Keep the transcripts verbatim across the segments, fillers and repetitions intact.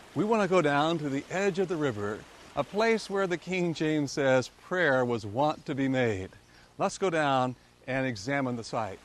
We want to go down to the edge of the river, a place where the King James says prayer was wont to be made. Let's go down and examine the site.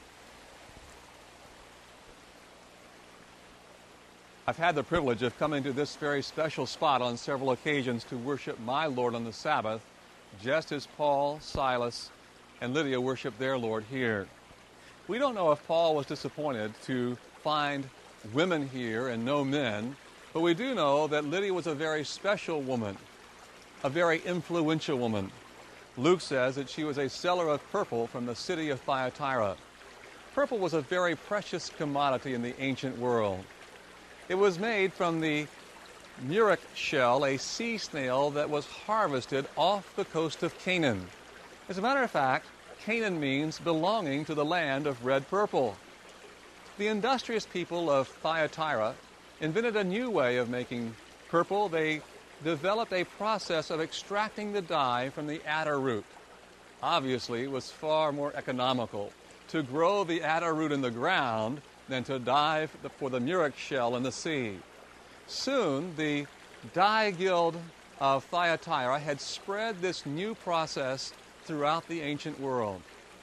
I've had the privilege of coming to this very special spot on several occasions to worship my Lord on the Sabbath, just as Paul, Silas, and Lydia worshiped their Lord here. We don't know if Paul was disappointed to find women here and no men, but we do know that Lydia was a very special woman, a very influential woman. Luke says that she was a seller of purple from the city of Thyatira. Purple was a very precious commodity in the ancient world. It was made from the murex shell, a sea snail that was harvested off the coast of Canaan. As a matter of fact, Canaan means belonging to the land of red purple. The industrious people of Thyatira invented a new way of making purple. They developed a process of extracting the dye from the adder root. Obviously, it was far more economical to grow the adder root in the ground than to dye for the murex shell in the sea. Soon, the dye guild of Thyatira had spread this new process throughout the ancient world.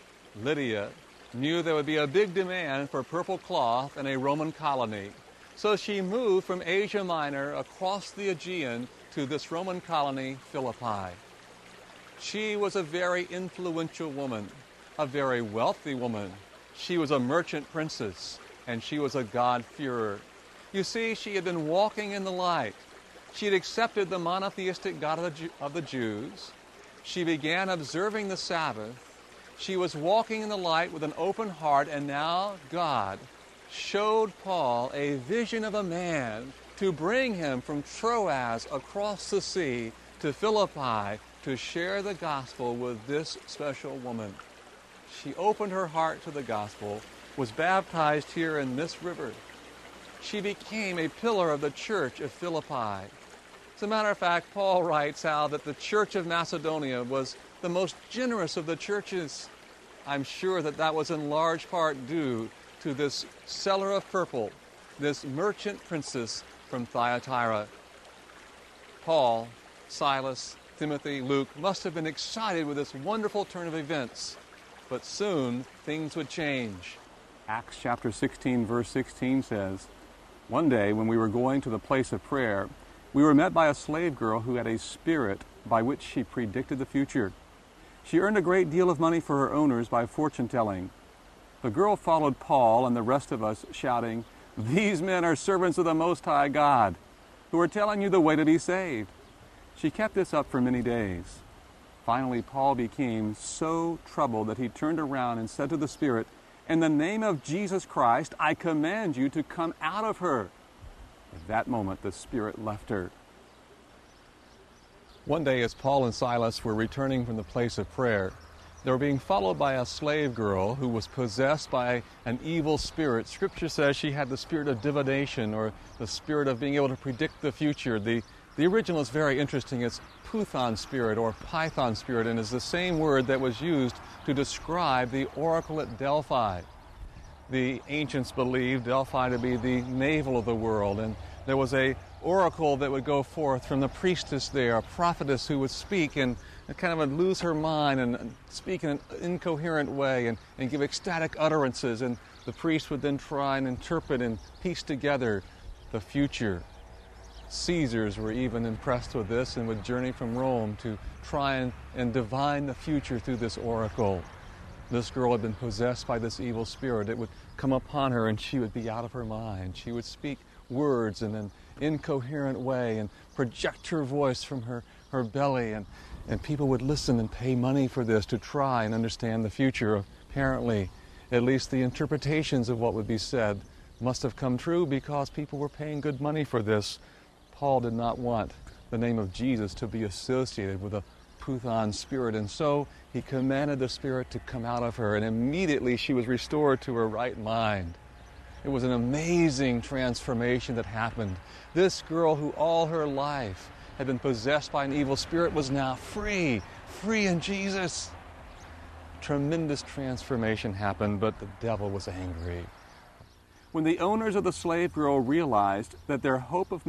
Lydia knew there would be a big demand for purple cloth in a Roman colony, so she moved from Asia Minor across the Aegean to this Roman colony, Philippi. She was a very influential woman, a very wealthy woman. She was a merchant princess, and she was a God-fearer. You see, she had been walking in the light. She had accepted the monotheistic God of the, Jew- of the Jews. She began observing the Sabbath. She was walking in the light with an open heart, and now God showed Paul a vision of a man to bring him from Troas across the sea to Philippi to share the gospel with this special woman. She opened her heart to the gospel, was baptized here in this river. She became a pillar of the church of Philippi. As a matter of fact, Paul writes how that the church of Macedonia was the most generous of the churches. I'm sure that that was in large part due to this seller of purple, this merchant princess from Thyatira. Paul, Silas, Timothy, Luke must have been excited with this wonderful turn of events, but soon things would change. Acts chapter sixteen, verse sixteen says, "One day when we were going to the place of prayer, we were met by a slave girl who had a spirit by which she predicted the future. She earned a great deal of money for her owners by fortune-telling. The girl followed Paul and the rest of us, shouting, 'These men are servants of the Most High God, who are telling you the way to be saved.' She kept this up for many days. Finally, Paul became so troubled that he turned around and said to the spirit, 'In the name of Jesus Christ, I command you to come out of her.' At that moment, the spirit left her." One day, as Paul and Silas were returning from the place of prayer, they were being followed by a slave girl who was possessed by an evil spirit. Scripture says she had the spirit of divination, or the spirit of being able to predict the future. The, the original is very interesting. It's Python spirit or Python spirit, and is the same word that was used to describe the oracle at Delphi. The ancients believed Delphi to be the navel of the world, and there was a oracle that would go forth from the priestess there, a prophetess who would speak and kind of would lose her mind and speak in an incoherent way and, and give ecstatic utterances, and the priest would then try and interpret and piece together the future. Caesars were even impressed with this and would journey from Rome to try and, and divine the future through this oracle. This girl had been possessed by this evil spirit. It would come upon her and she would be out of her mind. She would speak words in an incoherent way and project her voice from her, her belly, and, and people would listen and pay money for this to try and understand the future. Apparently, at least the interpretations of what would be said must have come true because people were paying good money for this. Paul did not want the name of Jesus to be associated with a Python spirit, and so he commanded the spirit to come out of her, and immediately she was restored to her right mind. It was an amazing transformation that happened. This girl, who all her life had been possessed by an evil spirit, was now free, free in Jesus. Tremendous transformation happened, but the devil was angry. When the owners of the slave girl realized that their hope of